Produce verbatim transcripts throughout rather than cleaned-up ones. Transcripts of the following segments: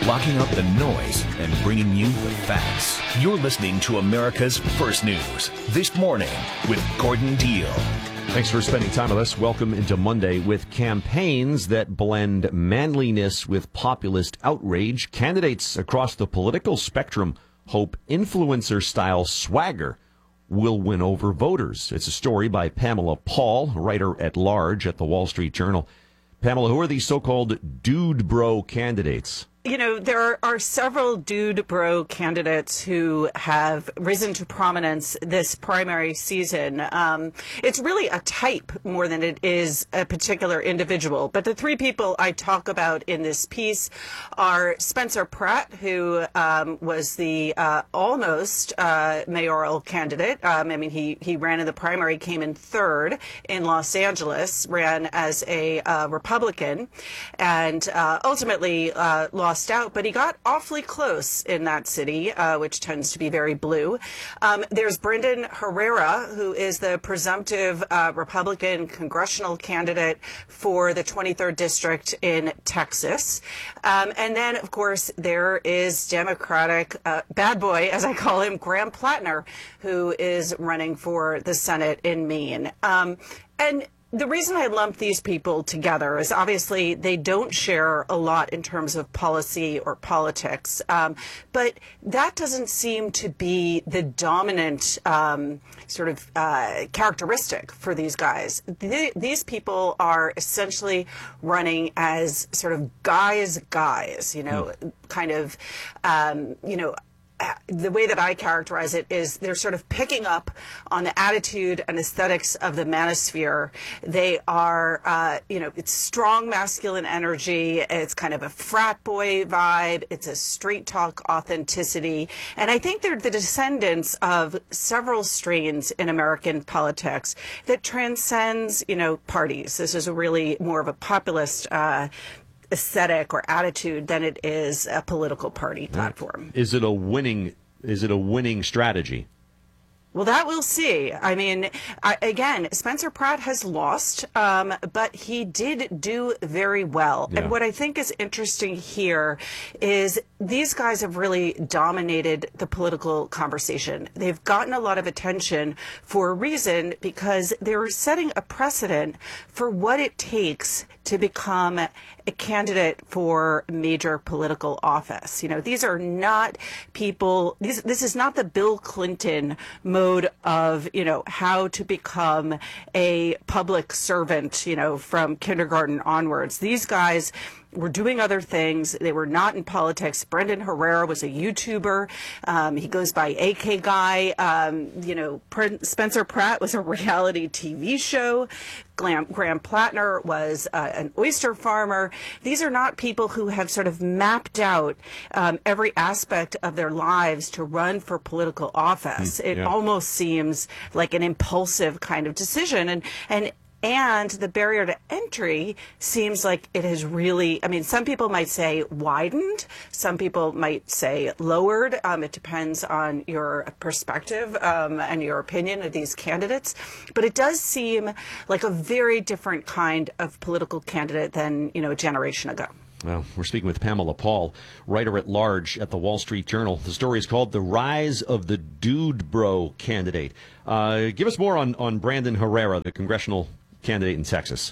blocking out the noise and bringing you the facts. You're listening to America's First News This Morning with Gordon Deal. Thanks for spending time with us. Welcome into Monday. With campaigns that blend manliness with populist outrage, candidates across the political spectrum hope influencer-style swagger will win over voters. It's a story by Pamela Paul, writer at large at the Wall Street Journal. Pamela, who are these so-called dude bro candidates? You know, there are several dude bro candidates who have risen to prominence this primary season. Um, it's really a type more than it is a particular individual. But the three people I talk about in this piece are Spencer Pratt, who um, was the uh, almost uh, mayoral candidate. Um, I mean, he, he ran in the primary, came in third in Los Angeles, ran as a uh, Republican, and uh, ultimately uh, lost out, but he got awfully close in that city, uh, which tends to be very blue. Um, there's Brendan Herrera, who is the presumptive uh, Republican congressional candidate for the twenty-third district in Texas. Um, and then, of course, there is Democratic uh, bad boy, as I call him, Graham Plattner, who is running for the Senate in Maine. Um, and The reason I lump these people together is obviously they don't share a lot in terms of policy or politics, um, but that doesn't seem to be the dominant um, sort of uh, characteristic for these guys. Th these people are essentially running as sort of guys guys, you know, mm. kind of, um, you know, the way that I characterize it is they're sort of picking up on the attitude and aesthetics of the manosphere. They are, uh, you know, it's strong masculine energy. It's kind of a frat boy vibe. It's a straight talk authenticity. And I think they're the descendants of several strains in American politics that transcends, you know, parties. This is a really more of a populist uh aesthetic or attitude than it is a political party platform. Is it a winning, is it a winning strategy? Well, that we'll see. I mean, I, again, Spencer Pratt has lost, um, but he did do very well. Yeah. And what I think is interesting here is these guys have really dominated the political conversation. They've gotten a lot of attention for a reason, because they're setting a precedent for what it takes to become a candidate for major political office. You know, these are not people, these, this is not the Bill Clinton mode of, you know, how to become a public servant, you know, from kindergarten onwards. These guys were doing other things. They were not in politics. Brendan Herrera was a YouTuber. Um, he goes by A K Guy. Um, you know, Spencer Pratt was a reality T V show. Graham, Graham Plattner was uh, an oyster farmer. These are not people who have sort of mapped out um, every aspect of their lives to run for political office. Mm, it yeah. almost seems like an impulsive kind of decision. And, and And the barrier to entry seems like it has really, I mean, some people might say widened, some people might say lowered. Um, it depends on your perspective um, and your opinion of these candidates. But it does seem like a very different kind of political candidate than, you know, a generation ago. Well, we're speaking with Pamela Paul, writer at large at the Wall Street Journal. The story is called The Rise of the Dude Bro Candidate. Uh, give us more on, on Brandon Herrera, the congressional candidate in Texas.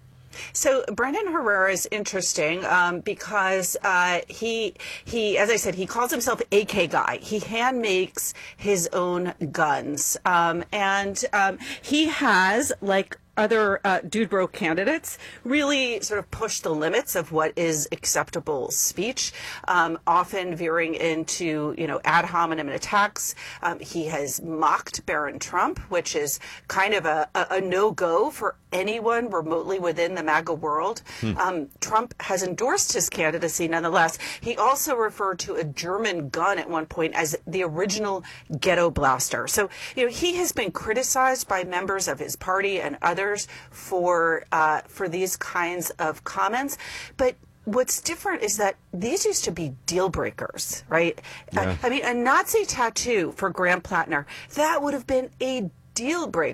So Brendan Herrera is interesting um, because uh, he, he, as I said, he calls himself A K Guy. He hand makes his own guns. Um, and um, he has, like other uh, dude bro candidates, really sort of push the limits of what is acceptable speech, um, often veering into, you know, ad hominem attacks. Um, he has mocked Barron Trump, which is kind of a, a, a no-go for anyone remotely within the MAGA world. Hmm. Um, Trump has endorsed his candidacy nonetheless. He also referred to a German gun at one point as the original ghetto blaster. So, you know, he has been criticized by members of his party and others for uh, for these kinds of comments, but what's different is that these used to be deal breakers, right? Yeah. I, I mean, a Nazi tattoo for Graham Plattner, that would have been a deal breaker.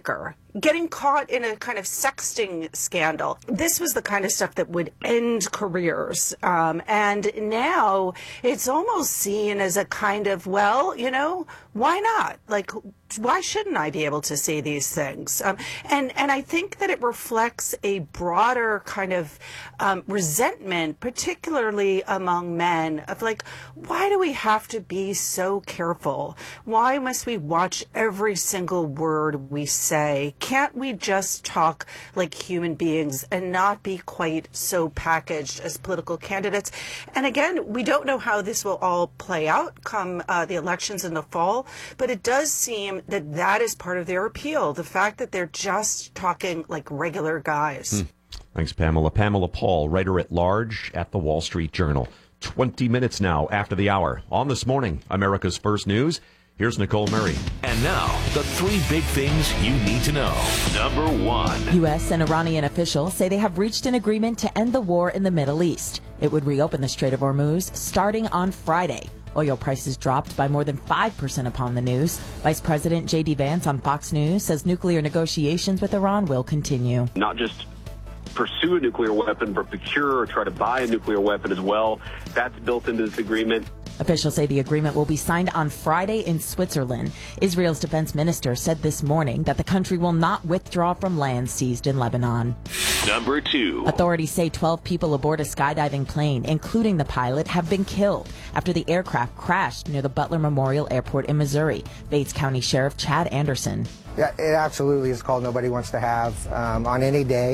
getting caught in a kind of sexting scandal. This was the kind of stuff that would end careers. Um, and now it's almost seen as a kind of, well, you know, why not? Like, why shouldn't I be able to say these things? Um, and, and I think that it reflects a broader kind of um, resentment, particularly among men, of like, why do we have to be so careful? Why must we watch every single word we say? Can't we just talk like human beings and not be quite so packaged as political candidates? And again, we don't know how this will all play out come uh, the elections in the fall, but it does seem that that is part of their appeal, the fact that they're just talking like regular guys. Hmm. Thanks, Pamela. Pamela Paul, writer-at-large at the Wall Street Journal. twenty minutes now after the hour. On This Morning, America's First News. Here's Nicole Murray. And now, the three big things you need to know. Number one. U S and Iranian officials say they have reached an agreement to end the war in the Middle East. It would reopen the Strait of Hormuz starting on Friday. Oil prices dropped by more than five percent upon the news. Vice President J D Vance on Fox News says nuclear negotiations with Iran will continue. Not just pursue a nuclear weapon, but procure or try to buy a nuclear weapon as well. That's built into this agreement. Officials say the agreement will be signed on Friday in Switzerland. Israel's defense minister said this morning that the country will not withdraw from land seized in Lebanon. Number two. Authorities say twelve people aboard a skydiving plane, including the pilot, have been killed after the aircraft crashed near the Butler Memorial Airport in Missouri. Bates County Sheriff Chad Anderson. Yeah, it absolutely is a call nobody wants to have um, on any day.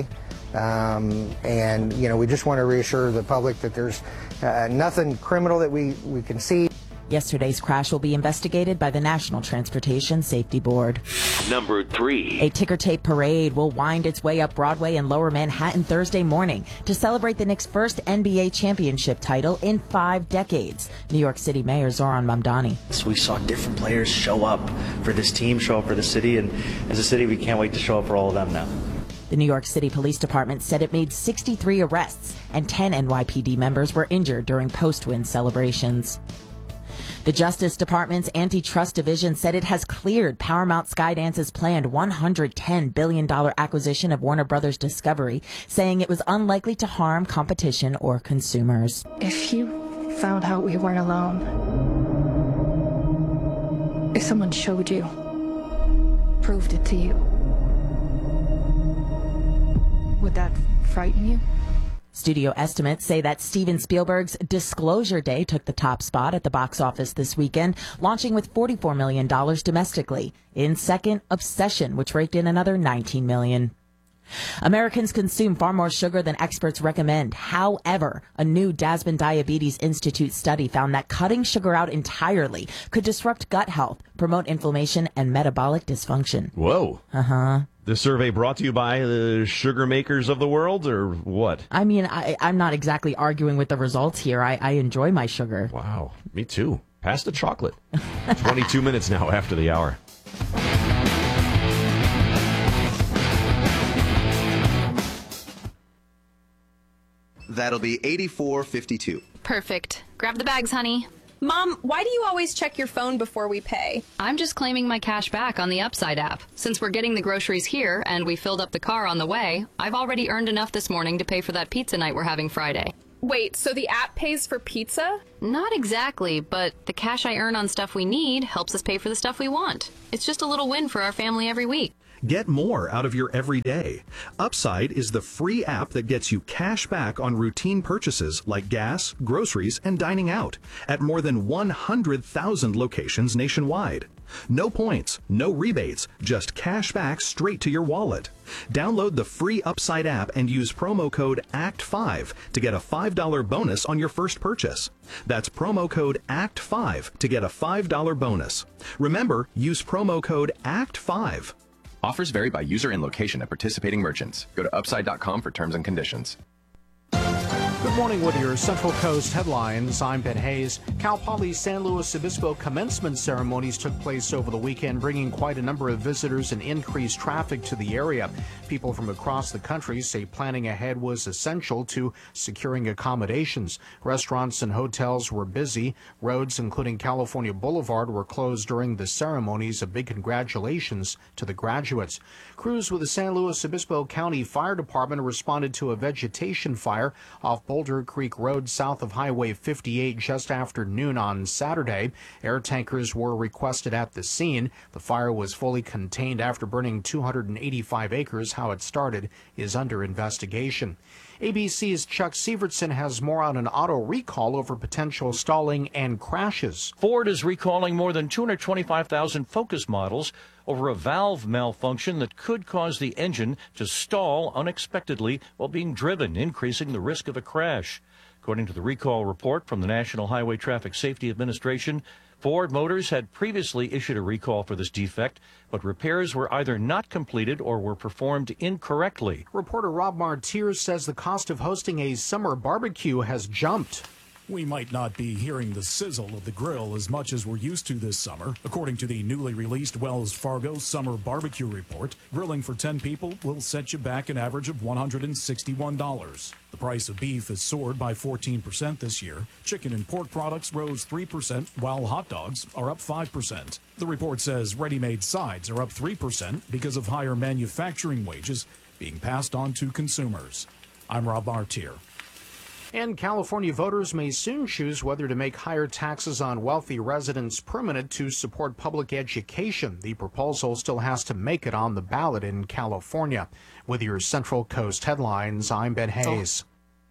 Um, and, you know, we just want to reassure the public that there's uh, nothing criminal that we, we can see. Yesterday's crash will be investigated by the National Transportation Safety Board. Number three. A ticker tape parade will wind its way up Broadway in Lower Manhattan Thursday morning to celebrate the Knicks' first N B A championship title in five decades. New York City Mayor Zoran Mamdani. So we saw different players show up for this team, show up for the city, and as a city, we can't wait to show up for all of them now. The New York City Police Department said it made sixty-three arrests and ten N Y P D members were injured during post-win celebrations. The Justice Department's Antitrust Division said it has cleared Paramount Skydance's planned one hundred ten billion dollars acquisition of Warner Brothers Discovery, saying it was unlikely to harm competition or consumers. If you found out we weren't alone, if someone showed you, proved it to you, would that frighten you? Studio estimates say that Steven Spielberg's Disclosure Day took the top spot at the box office this weekend, launching with forty-four million dollars domestically. In second, Obsession, which raked in another nineteen million dollars. Americans consume far more sugar than experts recommend. However, a new Dasbin Diabetes Institute study found that cutting sugar out entirely could disrupt gut health, promote inflammation, and metabolic dysfunction. Whoa. Uh-huh. The survey brought to you by the sugar makers of the world, or what? I mean, I, I'm not exactly arguing with the results here. I, I enjoy my sugar. Wow, me too. Pass the chocolate. twenty-two minutes now after the hour. That'll be eighty-four fifty-two. Perfect. Grab the bags, honey. Mom, why do you always check your phone before we pay? I'm just claiming my cash back on the Upside app. Since we're getting the groceries here and we filled up the car on the way, I've already earned enough this morning to pay for that pizza night we're having Friday. Wait, so the app pays for pizza? Not exactly, but the cash I earn on stuff we need helps us pay for the stuff we want. It's just a little win for our family every week. Get more out of your everyday. Upside is the free app that gets you cash back on routine purchases like gas, groceries, and dining out at more than one hundred thousand locations nationwide. No points, no rebates, just cash back straight to your wallet. Download the free Upside app and use promo code A C T five to get a five dollar bonus on your first purchase. That's promo code A C T five to get a five dollar bonus. Remember, use promo code A C T five. Offers vary by user and location at participating merchants. Go to upside dot com for terms and conditions. Good morning with your Central Coast headlines. I'm Ben Hayes. Cal Poly San Luis Obispo commencement ceremonies took place over the weekend, bringing quite a number of visitors and increased traffic to the area. People from across the country say planning ahead was essential to securing accommodations. Restaurants and hotels were busy. Roads, including California Boulevard, were closed during the ceremonies. A big congratulations to the graduates. Crews with the San Luis Obispo County Fire Department responded to a vegetation fire off Boulder Creek Road south of Highway fifty-eight just after noon on Saturday. Air tankers were requested at the scene. The fire was fully contained after burning two hundred eighty-five acres. How it started is under investigation. A B C's Chuck Sievertson has more on an auto recall over potential stalling and crashes. Ford is recalling more than two hundred twenty-five thousand Focus models over a valve malfunction that could cause the engine to stall unexpectedly while being driven, increasing the risk of a crash. According to the recall report from the National Highway Traffic Safety Administration, Ford Motors had previously issued a recall for this defect, but repairs were either not completed or were performed incorrectly. Reporter Rob Martiers says the cost of hosting a summer barbecue has jumped. We might not be hearing the sizzle of the grill as much as we're used to this summer. According to the newly released Wells Fargo Summer Barbecue Report, grilling for ten people will set you back an average of one hundred sixty-one dollars. The price of beef has soared by fourteen percent this year. Chicken and pork products rose three percent, while hot dogs are up five percent. The report says ready-made sides are up three percent because of higher manufacturing wages being passed on to consumers. I'm Rob Martier. And California voters may soon choose whether to make higher taxes on wealthy residents permanent to support public education. The proposal still has to make it on the ballot in California. With your Central Coast headlines, I'm Ben Hayes. Oh.